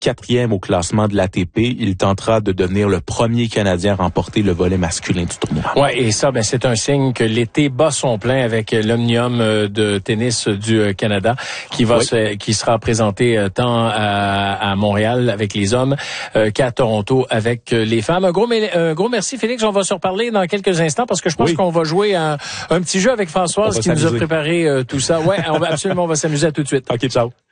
4e au classement de l'ATP. Il tentera de devenir le premier Canadien à remporter le volet masculin du tournoi. Ouais, et ça, c'est un signe que l'été bat son plein avec l'Omnium de tennis du Canada qui sera présenté tant à Montréal avec les hommes qu'à Toronto avec les femmes. Un gros merci, Félix. On va se reparler dans quelques instants parce que je pense qu'on va jouer un petit jeu avec Françoise qui nous a préparé tout ça. Ouais, on va s'amuser. À tout de suite. OK, ciao.